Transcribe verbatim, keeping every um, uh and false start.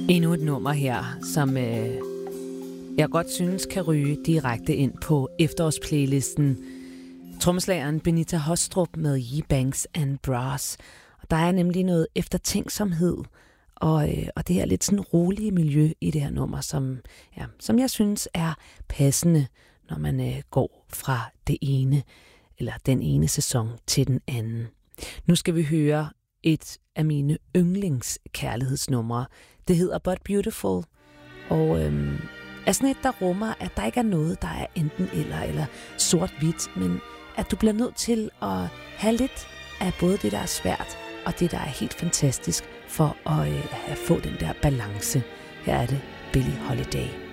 Endnu et nummer her, som øh, jeg godt synes kan ryge direkte ind på efterårsplaylisten. Trommeslageren Benita Hostrup med Ye Banks and Brass. Og der er nemlig noget eftertænksomhed og, øh, og det her lidt sådan rolige miljø i det her nummer, som, ja, som jeg synes er passende, når man øh, går fra det ene eller den ene sæson til den anden. Nu skal vi høre et af mine yndlingskærlighedsnumre. Det hedder But Beautiful, og øhm, er sådan et, der rummer, at der ikke er noget, der er enten eller, eller sort-hvidt, men at du bliver nødt til at have lidt af både det, der er svært, og det, der er helt fantastisk, for at, øh, at få den der balance. Her er det Billie Holiday.